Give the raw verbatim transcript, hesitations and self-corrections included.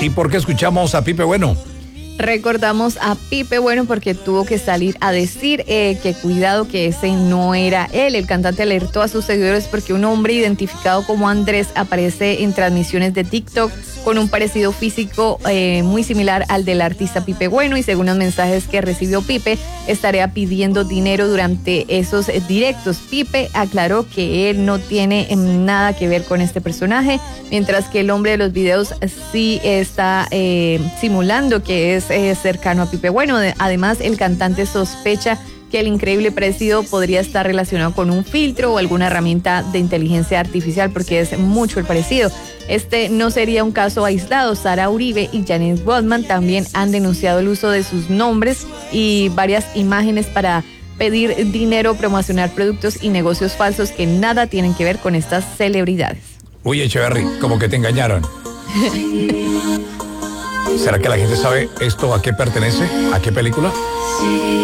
¿Y por qué escuchamos a Pipe Bueno? Recordamos a Pipe Bueno porque tuvo que salir a decir eh, que cuidado que ese no era él. El cantante alertó a sus seguidores porque un hombre identificado como Andrés aparece en transmisiones de TikTok con un parecido físico eh, muy similar al del artista Pipe Bueno, y según los mensajes que recibió Pipe, estaría pidiendo dinero durante esos directos. Pipe aclaró que él no tiene nada que ver con este personaje, mientras que el hombre de los videos sí está eh, simulando que es eh, cercano a Pipe Bueno. Además, el cantante sospecha que el increíble parecido podría estar relacionado con un filtro o alguna herramienta de inteligencia artificial, porque es mucho el parecido. Este no sería un caso aislado. Sara Uribe y Janet Goldman también han denunciado el uso de sus nombres y varias imágenes para pedir dinero, promocionar productos y negocios falsos que nada tienen que ver con estas celebridades. Uy, Echeverry, como que te engañaron. ¿Será que la gente sabe esto a qué pertenece? ¿A qué película?